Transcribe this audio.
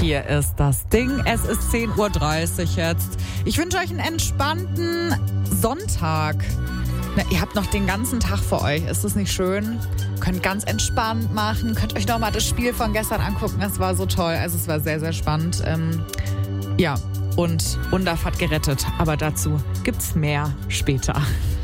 Hier ist das Ding. Es ist 10.30 Uhr jetzt. Ich wünsche euch einen entspannten Sonntag. Na, ihr habt noch den ganzen Tag vor euch. Ist das nicht schön? Könnt ganz entspannt machen. Könnt euch nochmal das Spiel von gestern angucken. Es war so toll. Also es war sehr, sehr spannend. Ja, und Undaf hat gerettet. Aber dazu gibt's mehr später.